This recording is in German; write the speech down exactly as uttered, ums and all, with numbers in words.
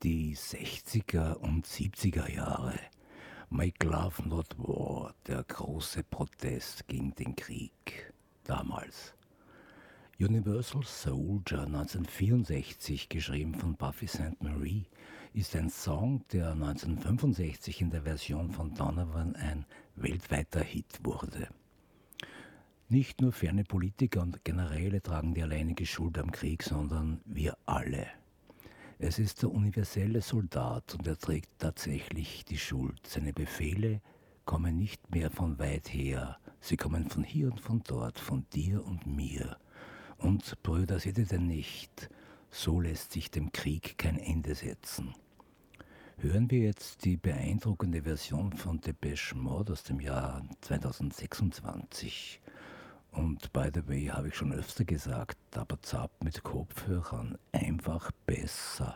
Die sechziger und siebziger Jahre. Make Love Not War, der große Protest gegen den Krieg. Damals. Universal Soldier neunzehnhundertvierundsechzig, geschrieben von Buffy Sainte Marie, ist ein Song, der neunzehnhundertfünfundsechzig in der Version von Donovan ein weltweiter Hit wurde. Nicht nur ferne Politiker und Generäle tragen die alleinige Schuld am Krieg, sondern wir alle. Es ist der universelle Soldat und er trägt tatsächlich die Schuld. Seine Befehle kommen nicht mehr von weit her. Sie kommen von hier und von dort, von dir und mir. Und Brüder, seht ihr denn nicht? So lässt sich dem Krieg kein Ende setzen. Hören wir jetzt die beeindruckende Version von Depeche Mode aus dem Jahr zweitausendsechsundzwanzig. Und by the way, habe ich schon öfter gesagt, aber zap mit Kopfhörern einfach besser.